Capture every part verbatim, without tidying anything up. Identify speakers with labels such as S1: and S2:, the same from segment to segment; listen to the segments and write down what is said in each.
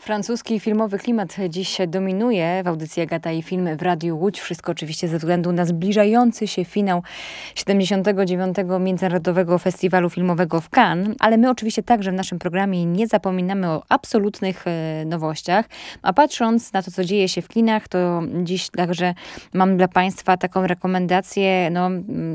S1: Francuski filmowy klimat dziś dominuje w audycji Agata i Film w Radiu Łódź. Wszystko oczywiście ze względu na zbliżający się finał siedemdziesiątego dziewiątego Międzynarodowego Festiwalu Filmowego w Cannes. Ale my oczywiście także w naszym programie nie zapominamy o absolutnych e, nowościach. A patrząc na to, co dzieje się w kinach, to dziś także mam dla Państwa taką rekomendację no,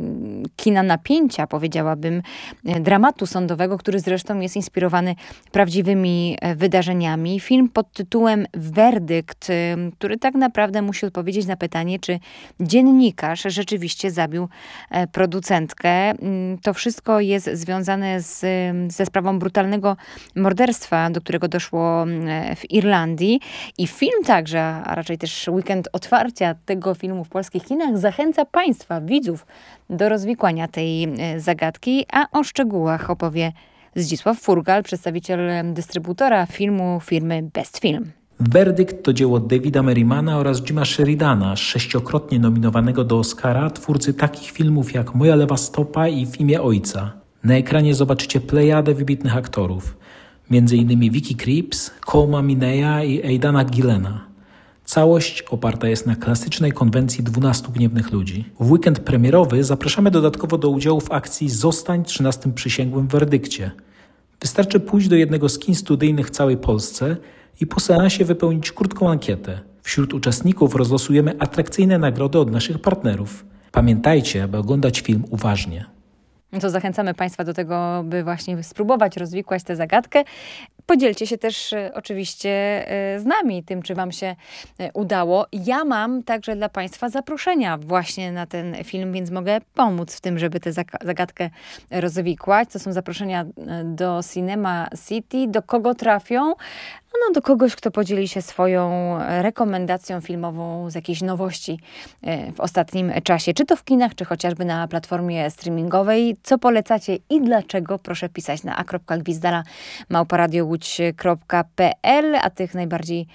S1: kina napięcia, powiedziałabym, dramatu sądowego, który zresztą jest inspirowany prawdziwymi wydarzeniami. Film pod tytułem Werdykt, który tak naprawdę musi odpowiedzieć na pytanie, czy dziennikarz rzeczywiście zabił producentkę. To wszystko jest związane z, ze sprawą brutalnego morderstwa, do którego doszło w Irlandii. I film także, a raczej też weekend otwarcia tego filmu w polskich kinach zachęca Państwa, widzów, do rozwikłania tej zagadki, a o szczegółach opowie Zdzisław Furgal, przedstawiciel dystrybutora filmu firmy Best Film.
S2: Werdykt to dzieło Davida Merrimana oraz Jima Sheridana, sześciokrotnie nominowanego do Oscara, twórcy takich filmów jak Moja lewa stopa i W imię ojca. Na ekranie zobaczycie plejadę wybitnych aktorów, między innymi Vicky Krieps, Colma Mineya i Aidana Gillena. Całość oparta jest na klasycznej konwencji dwunastu gniewnych ludzi. W weekend premierowy zapraszamy dodatkowo do udziału w akcji Zostań trzynastym przysięgłym w werdykcie. Wystarczy pójść do jednego z kin studyjnych w całej Polsce i po seansie wypełnić krótką ankietę. Wśród uczestników rozlosujemy atrakcyjne nagrody od naszych partnerów. Pamiętajcie, aby oglądać film uważnie.
S1: To zachęcamy Państwa do tego, by właśnie spróbować rozwikłać tę zagadkę. Podzielcie się też e, oczywiście e, z nami tym, czy Wam się e, udało. Ja mam także dla Państwa zaproszenia właśnie na ten film, więc mogę pomóc w tym, żeby tę zagadkę rozwikłać. To są zaproszenia do Cinema City. Do kogo trafią? No, do kogoś, kto podzieli się swoją rekomendacją filmową z jakiejś nowości w ostatnim czasie. Czy to w kinach, czy chociażby na platformie streamingowej. Co polecacie i dlaczego? Proszę pisać na a kropka gwizdala małpa radio łódź kropka pe el, a tych najbardziej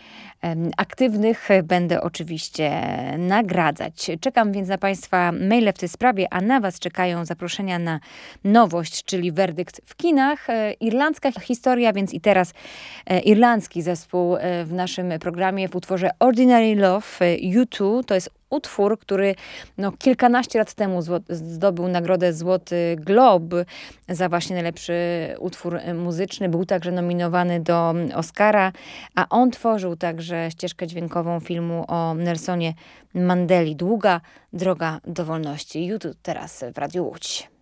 S1: aktywnych będę oczywiście nagradzać. Czekam więc na Państwa maile w tej sprawie, a na Was czekają zaproszenia na nowość, czyli Werdykt w kinach. Irlandzka historia, więc i teraz irlandzki zespół w naszym programie w utworze Ordinary Love U dwa. To jest utwór, który no, kilkanaście lat temu zdobył nagrodę Złoty Glob za właśnie najlepszy utwór muzyczny. Był także nominowany do Oscara, a on tworzył także ścieżkę dźwiękową filmu o Nelsonie Mandeli. Długa droga do wolności. YouTube teraz w Radiu Łódź.